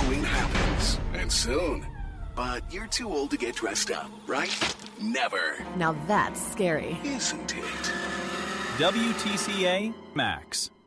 Halloween happens, and soon. But you're too old to get dressed up, right? Never. Now that's scary. Isn't it? WTCA Max.